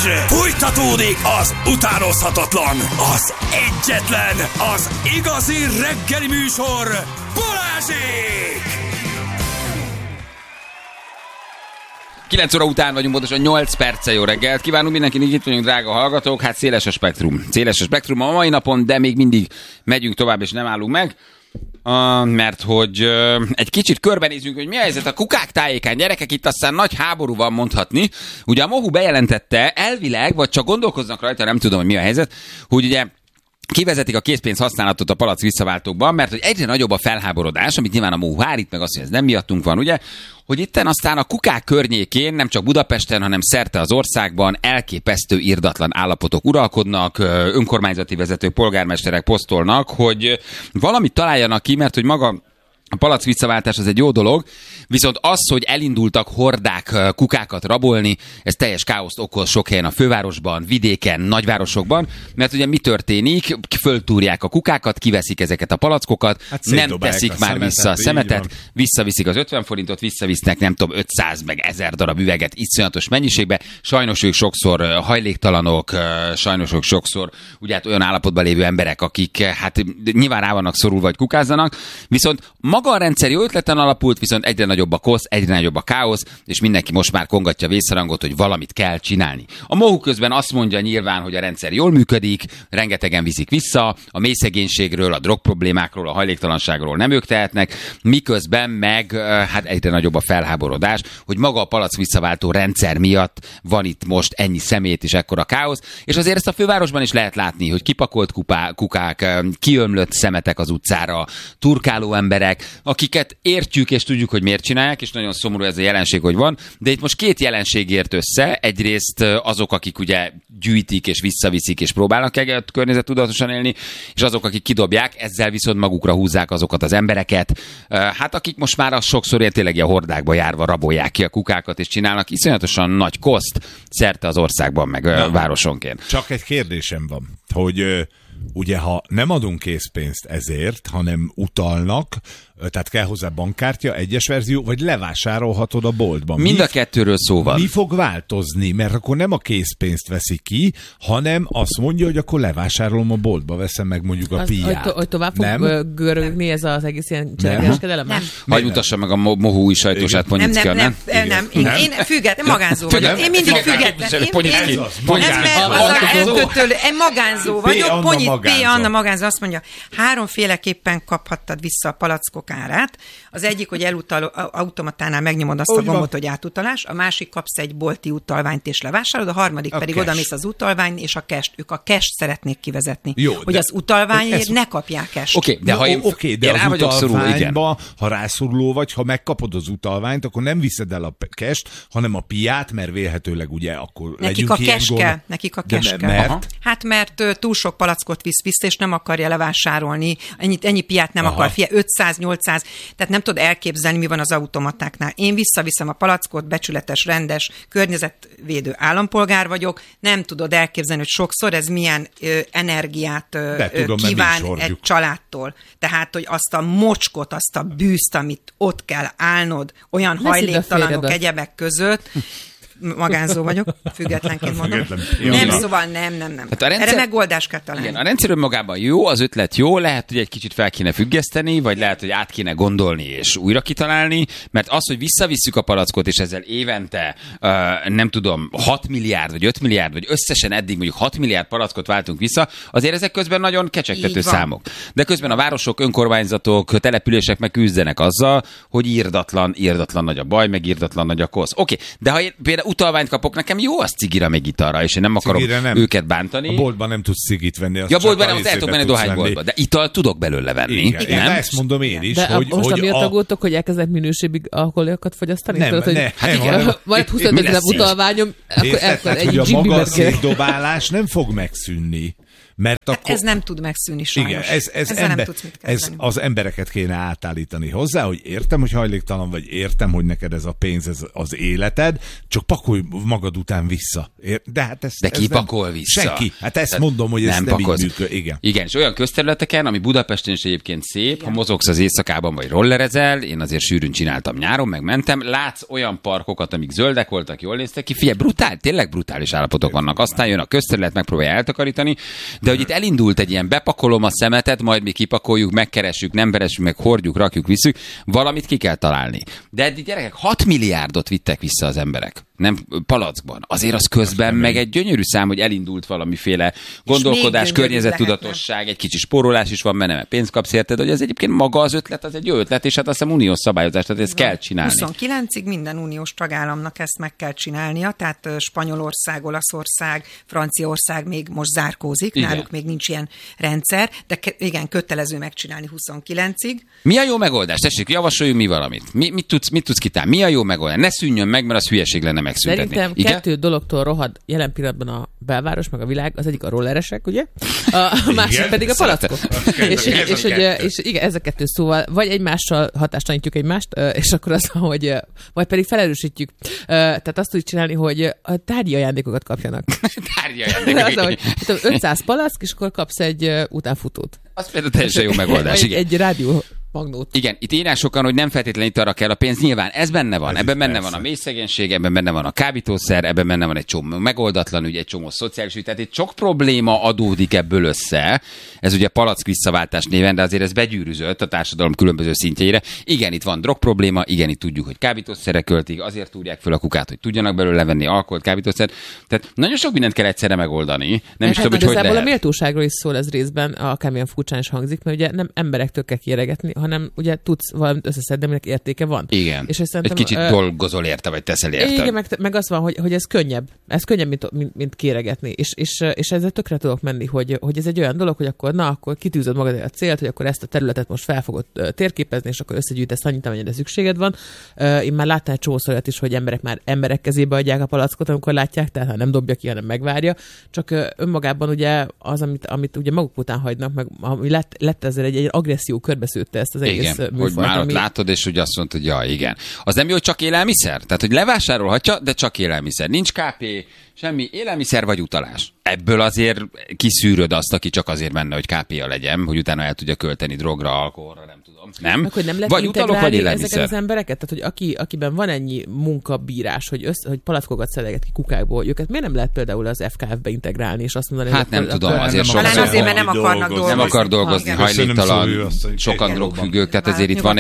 Fújtatódik az utánozhatatlan, az egyetlen, az igazi reggeli műsor, Balázsék! 9 óra után vagyunk, pontosan 8 perccel jó reggelt. Kívánunk mindenkinek, itt vagyunk, drága hallgatók. Hát széles a spektrum. Széles a spektrum a mai napon, de még mindig megyünk tovább, és nem állunk meg. Mert hogy egy kicsit körbenézünk, hogy mi a helyzet a kukák tájékán. Gyerekek, itt aztán nagy háború van mondhatni. Ugye a Mohu bejelentette elvileg, vagy csak gondolkoznak rajta, nem tudom, hogy mi a helyzet, hogy ugye kivezetik a készpénz használatot a palack visszaváltókban, mert hogy egyre nagyobb a felháborodás, amit nyilván a Mohu hárít, meg azt, hogy ez nem miattunk van, ugye, hogy itten aztán a kukák környékén, nem csak Budapesten, hanem szerte az országban elképesztő irdatlan állapotok uralkodnak, önkormányzati vezetők, polgármesterek posztolnak, hogy valamit találjanak ki, mert hogy maga a palack visszaváltás az egy jó dolog, viszont az, hogy elindultak hordák kukákat rabolni, ez teljes káoszt okoz sok helyen a fővárosban, vidéken, nagyvárosokban, mert ugye mi történik? Föltúrják a kukákat, kiveszik ezeket a palackokat, hát nem teszik már vissza a szemetet, visszaviszik az 50 forintot, visszavisznek nem tudom 500 meg 1000 darab üveget iszonyatos mennyiségbe. Sajnos ők sokszor hajléktalanok, sajnos ők sokszor ugye hát olyan állapotban lévő emberek, akik hát nyilván rá vannak szorulva, vagy kukázzanak, viszont maga a rendszer jó ötleten alapult, viszont egyre nagyobb a kosz, egyre nagyobb a káosz, és mindenki most már kongatja a vészharangot, hogy valamit kell csinálni. A Mohu közben azt mondja nyilván, hogy a rendszer jól működik, rengetegen viszik vissza, a mélyszegénységről, a drogproblémákról, a hajléktalanságról nem ők tehetnek, miközben meg hát egyre nagyobb a felháborodás, hogy maga a palack visszaváltó rendszer miatt van itt most ennyi szemét és ekkora káosz, és azért ezt a fővárosban is lehet látni, hogy kipakolt kukák, kiömlött szemetek az utcára, turkáló emberek, akiket értjük és tudjuk, hogy miért csinálják, és nagyon szomorú ez a jelenség, hogy van, de itt most két jelenség ért össze. Egyrészt azok, akik ugye gyűjtik és visszaviszik és próbálnak környezettudatosan élni, és azok, akik kidobják, ezzel viszont magukra húzzák azokat az embereket, hát akik most már az sokszor ilyen tényleg a hordákba járva rabolják ki a kukákat, és csinálnak iszonyatosan nagy koszt szerte az országban, meg városonként. Csak egy kérdésem van, hogy ugye ha nem adunk készpénzt ezért, hanem utalnak, tehát kell hozzá bankkártya, egyes verzió, vagy levásárolhatod a boltban. Mind a kettőről szó van. Mi fog változni? Mert akkor nem a készpénzt veszi ki, hanem azt mondja, hogy akkor levásárolom a boltba, veszem meg mondjuk a piát. Hogy tovább fog görögni ez az egész ilyen cserekereskedelem? Nem. Hagyj mutassa meg a Mohu új sajtósát, Ponyicki. Nem. Én független, magánzó vagyok. Én mindig független. Én magánzó vagyok. P. Anna magánzó azt mondja, háromféleképpen kaphattad vissza a palackok árát. Az egyik, hogy automatánál megnyomod azt a gombot, hogy átutalás, a másik kapsz egy bolti utalványt és levásárolod, a harmadik pedig odamész az utalvány és a cash. Ők a cash szeretnék kivezetni. Jó, hogy az utalványért ne kapják cash. Oké, de ha én de az utalványba, ha rászoruló vagy, ha megkapod az utalványt, akkor nem viszed el a cash, hanem a piát, mert vélhetőleg ugye akkor nekik a cash kell. Nekik a cash kell. Mert? Hát mert túl sok palackot visz vissza, és nem akarja levásárolni. Ennyi piát nem akar. 500-800, tehát nem tudod elképzelni, mi van az automatáknál. Én visszaviszem a palackot, becsületes, rendes, környezetvédő állampolgár vagyok, nem tudod elképzelni, hogy sokszor ez milyen energiát kíván egy családtól. Tehát, hogy azt a mocskot, azt a bűzt, amit ott kell állnod, olyan hajléktalanok egyebek között, magánzó vagyok, függetlenként mondom. Nem, szóval nem. Hát erre megoldást kell találni. Igen, a rendszer önmagában jó, az ötlet jó, lehet, hogy egy kicsit fel kéne függeszteni, vagy lehet, hogy át kéne gondolni és újra kitalálni, mert az, hogy visszavisszük a palackot, és ezzel évente, nem tudom, 6 milliárd, vagy 5 milliárd, vagy összesen eddig mondjuk 6 milliárd palackot váltunk vissza, azért ezek közben nagyon kecsegtető számok. De közben a városok, önkormányzatok, települések meg küzdenek azzal, hogy irdatlan nagy a baj, meg irdatlan nagy a kosz. Oké, de ha én például utalványt kapok, nekem jó az cigira meg gitarra, és én nem akarom őket bántani. A boltban nem tudsz cigit venni. Ja, boltban nem, el tudok menni dohányboltba, de ital tudok belőle venni. Igen. Nem? Ezt mondom én is. De most amiatt aggódtok, hogy elkezdett minőségi alkoholiakat fogyasztani? Majd 25 000 utalványom, akkor egy a magaszékdobálás nem fog megszűnni. Mert akkor... Ez nem tud megszűnni sajnos. Igen, ez az embereket kéne átállítani hozzá, hogy értem, hogy hajléktalan vagy, értem, hogy neked ez a pénz, ez az életed, csak pakolj magad után vissza. De hát de ki pakol vissza? Senki. Hát ezt mondom, hogy ez nem így működik. Igen, és olyan közterületeken, ami Budapesten is egyébként szép, igen. Ha mozogsz az éjszakában vagy rollerezel, én azért sűrűn csináltam nyáron, meg mentem, látsz olyan parkokat, amik zöldek voltak, jól néztek ki, figyelj, tényleg brutális állapotok vannak. Aztán jön a közterület, megpróbálja eltakarítani, de hogy itt elindult egy ilyen bepakolom a szemetet, majd mi kipakoljuk, megkeressük, nem beresünk, meg hordjuk, rakjuk, visszük, valamit ki kell találni. De eddig gyerekek 6 milliárdot vittek vissza az emberek. Nem palackban. Azért az közben meg egy gyönyörű szám, hogy elindult valamiféle gondolkodás, környezettudatosság, egy kicsi spórolás is van benne, mert pénzt kapsz érted, hogy ez egyébként maga az ötlet, az egy jó ötlet, és hát azt hiszem uniós szabályozás, tehát ezt kell csinálni. 29-ig minden uniós tagállamnak ezt meg kell csinálnia, tehát Spanyolország, Olaszország, Franciaország még most zárkózik, igen. Náluk még nincs ilyen rendszer, de igen, kötelező megcsinálni 29-ig. Mi a jó megoldás? Tessék, javasoljunk mi valamit. Mit tudsz kitálni? Mi a jó megoldás? Ne szűnjön meg, mert az hülyeség lenne megszüntetni. Szerintem kettő dologtól rohad jelen pillanatban a belváros, meg a világ, az egyik a rolleresek, ugye? A másik pedig a palackok. És igen, ez a kettő, szóval vagy egymással hatástalanítjuk egymást, és akkor az, hogy vagy pedig felerősítjük. Tehát azt tudjuk csinálni, hogy a tárgyi ajándékokat kapjanak. Tárgyi ajándékokat. Az, hogy 500 palack, és akkor kapsz egy utánfutót. Az például teljesen jó megoldás. Egy rádió magnót. Igen, itt írás sokan, hogy nem feltétlenül itt arra kell a pénz. Nyilván ez benne van. Ebben benne van a mély szegénység, ebben benne van a kábítószer, ebben benne van egy csomó megoldatlan ügy, egy csomó szociális ügy. Tehát itt sok probléma adódik ebből össze. Ez ugye palack visszaváltás néven, de azért ez begyűrűzött a társadalom különböző szintjeire. Igen, itt van drog probléma, igen, itt tudjuk, hogy kábítószerre költik, azért túrják föl a kukát, hogy tudjanak belőle venni alkoholt, kábítószer. Tehát nagyon sok mindent kell egyszerre megoldani. Nem is tudom, hogy lehet. A méltóságról is szól ez részben, akármilyen furcsán is hangzik, mert ugye nem emberektől kell kiregetni, hanem ugye tudsz valamit összeszedni, aminek értéke van. Igen. És egy kicsit dolgozol érte, vagy teszel érte. Igen, meg az van, hogy ez könnyebb. Ez könnyebb, mint kéregetni. És ezzel tökre tudok menni, hogy ez egy olyan dolog, hogy akkor kitűzöd magad a célt, hogy akkor ezt a területet most fel fogod térképezni, és akkor összegyűjtesz annyit, amennyire szükséged van. Én már láttam egy csomószor olyat is, hogy emberek kezébe adják a palackot, amikor látják, tehát ha nem dobja ki, hanem megvárja. Csak önmagában ugye az, amit ugye maguk után hagynak, meg ami lett ezzel egy agresszió körbeszőtte ezt az egész műfajt. Hogy már ott látod, és hogy azt mondod, hogy ja, igen. Az nem jó, hogy csak élelmiszer? Tehát, hogy levásárolhatja, de csak élelmiszer. Nincs KP, semmi élelmiszer vagy utalás. Ebből azért kiszűröd azt, aki csak azért menne, hogy KP-ja legyen, hogy utána el tudja költeni drogra, alkoholra, nem tudom. Nem? Meg, hogy nem lehet vagy utalok, vagy élelmiszer. Ezeket az embereket, tehát hogy akiben van ennyi munkabírás, hogy palackokat szedeget ki kukákból, hogy őket miért nem lehet például az FKF-be integrálni, és azt mondani, hát nem tudom, azért sokszor. Azért, mert nem akarnak dolgozni. Nem akar dolgozni, hajléktalan, sokan drogfüggők, tehát ezért itt van